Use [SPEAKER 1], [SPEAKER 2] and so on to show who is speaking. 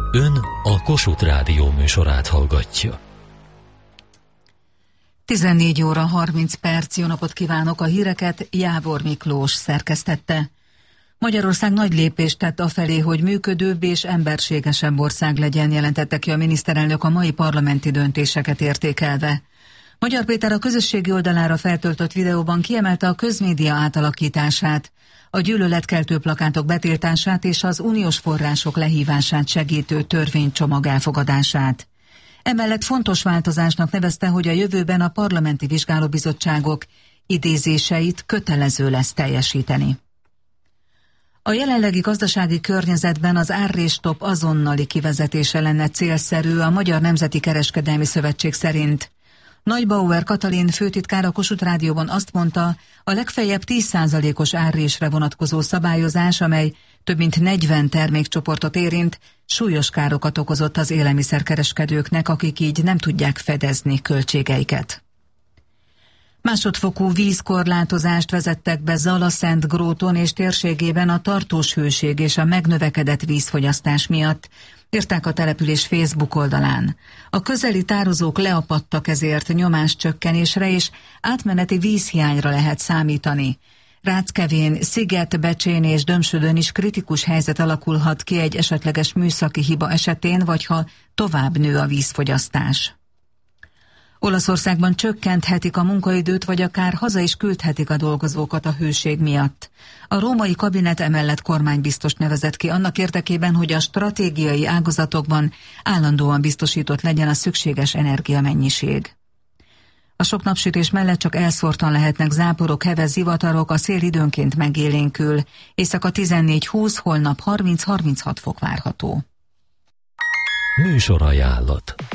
[SPEAKER 1] Ön a Kossuth Rádió műsorát hallgatja.
[SPEAKER 2] 14 óra 30 perc, jó napot kívánok, a híreket Jávor Miklós szerkesztette. Magyarország nagy lépést tett afelé, hogy működőbb és emberségesebb ország legyen, jelentette ki a miniszterelnök a mai parlamenti döntéseket értékelve. Magyar Péter a közösségi oldalára feltöltött videóban kiemelte a közmédia átalakítását, a gyűlöletkeltő plakátok betiltását és az uniós források lehívását segítő törvénycsomag elfogadását. Emellett fontos változásnak nevezte, hogy a jövőben a parlamenti vizsgálóbizottságok idézéseit kötelező lesz teljesíteni. A jelenlegi gazdasági környezetben az árrés-stop azonnali kivezetése lenne célszerű a Magyar Nemzeti Kereskedelmi Szövetség szerint. Nagybauer Katalin főtitkár a Kossuth Rádióban azt mondta, a legfeljebb 10%-os árrésre vonatkozó szabályozás, amely több mint 40 termékcsoportot érint, súlyos károkat okozott az élelmiszerkereskedőknek, akik így nem tudják fedezni költségeiket. Másodfokú vízkorlátozást vezettek be Zala-Szentgróton és térségében a tartós hőség és a megnövekedett vízfogyasztás miatt, írták a település Facebook oldalán. A közeli tározók leapadtak, ezért nyomáscsökkenésre és átmeneti vízhiányra lehet számítani. Ráckevén, Sziget-Becsén és Dömsödön is kritikus helyzet alakulhat ki egy esetleges műszaki hiba esetén, vagy ha tovább nő a vízfogyasztás. Olaszországban csökkenthetik a munkaidőt, vagy akár haza is küldhetik a dolgozókat a hőség miatt. A római kabinet emellett kormánybiztost nevezett ki annak érdekében, hogy a stratégiai ágazatokban állandóan biztosított legyen a szükséges energiamennyiség. A sok napsütés mellett csak elszórtan lehetnek záporok, heves zivatarok, a szél időnként megélénkül. Éjszaka 14-20, holnap 30-36 fok várható.
[SPEAKER 1] Műsorajánlat.